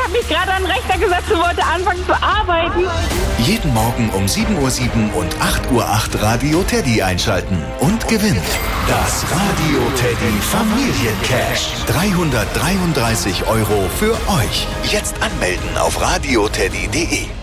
habe mich gerade an den Rechner gesetzt und wollte anfangen zu arbeiten. Jeden Morgen um 7:07 Uhr und 8:08 Uhr Radio Teddy einschalten und gewinnen. Das Radio Teddy Familiencash. 333 € für euch. Jetzt anmelden auf radioteddy.de.